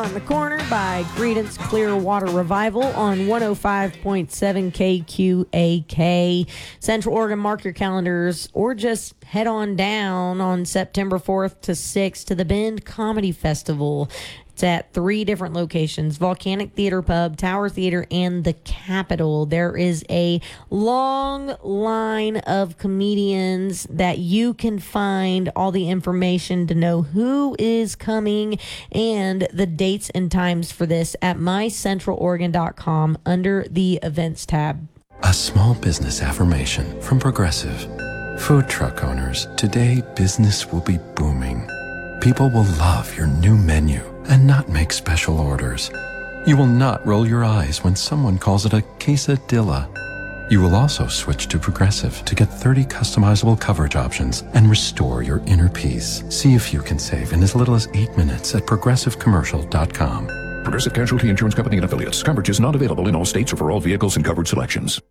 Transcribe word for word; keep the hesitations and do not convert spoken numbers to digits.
On the Corner by Credence Clearwater Revival on one oh five point seven K Q A K. Central Oregon, mark your calendars or just head on down on September fourth to sixth to the Bend Comedy Festival. It's at three different locations: Volcanic Theater Pub, Tower Theater, and the Capitol. There is a long line of comedians that you can find all the information to know who is coming and the dates and times for this at my central oregon dot com under the events tab. A small business affirmation from Progressive. Food truck owners, today business will be booming. People will love your new menu and not make special orders. You will not roll your eyes when someone calls it a quesadilla. You will also switch to Progressive to get thirty customizable coverage options and restore your inner peace. See if you can save in as little as eight minutes at progressive commercial dot com. Progressive Casualty Insurance Company and Affiliates. Coverage is not available in all states or for all vehicles and covered selections.